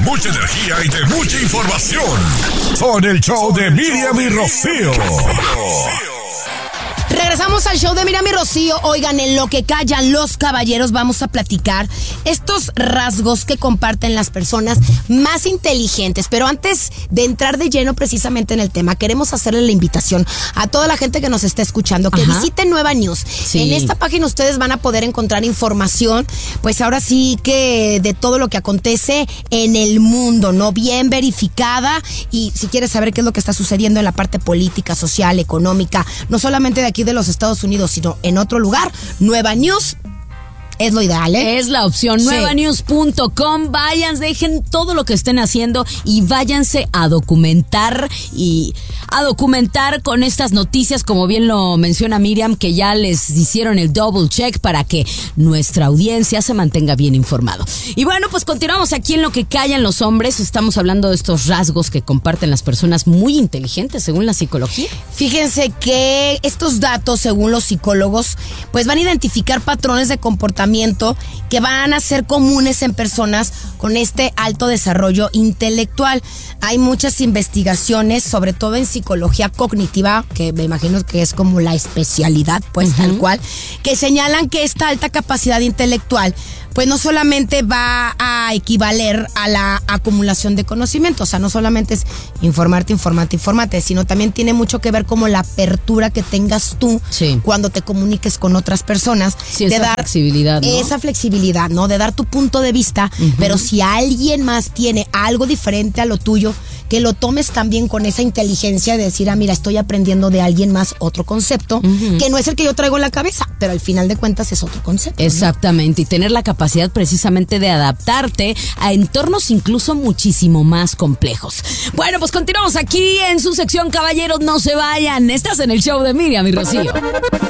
mucha energía y de mucha información. Son el show de Miriam y Rocío. Regresamos al show de Miriam y Rocío. Oigan, en lo que callan los caballeros vamos a platicar estos rasgos que comparten las personas más inteligentes. Pero antes de entrar de lleno precisamente en el tema, queremos hacerle la invitación a toda la gente que nos está escuchando que visite Nueva News. Sí. En esta página ustedes van a poder encontrar información, pues ahora sí que de todo lo que acontece en el mundo, ¿no? Bien verificada. Y si quieres saber qué es lo que está sucediendo en la parte política, social, económica, no solamente de aquí de los Estados Unidos, sino en otro lugar, Nueva News es lo ideal, ¿eh? Es la opción, sí. Nuevanews.com. Vayan, dejen todo lo que estén haciendo y váyanse a documentar con estas noticias, como bien lo menciona Miriam, que ya les hicieron el double check para que nuestra audiencia se mantenga bien informado. Y bueno, pues continuamos aquí en lo que callan los hombres. Estamos hablando de estos rasgos que comparten las personas muy inteligentes según la psicología. Fíjense que estos datos, según los psicólogos, pues van a identificar patrones de comportamiento que van a ser comunes en personas con este alto desarrollo intelectual. Hay muchas investigaciones, sobre todo en psicología cognitiva, que me imagino que es como la especialidad, pues tal cual, que señalan que esta alta capacidad intelectual pues no solamente va a equivaler a la acumulación de conocimiento, o sea, no solamente es informarte, sino también tiene mucho que ver como la apertura que tengas tú cuando te comuniques con otras personas. Sí, de dar flexibilidad, ¿no? Esa flexibilidad, ¿no? De dar tu punto de vista, pero si alguien más tiene algo diferente a lo tuyo, que lo tomes también con esa inteligencia de decir, mira, estoy aprendiendo de alguien más otro concepto, que no es el que yo traigo en la cabeza, pero al final de cuentas es otro concepto. Exactamente, ¿no? Y tener la capacidad precisamente de adaptarte a entornos incluso muchísimo más complejos. Bueno, pues continuamos aquí en su sección, caballeros, no se vayan. Estás en el show de Miriam y Rocío.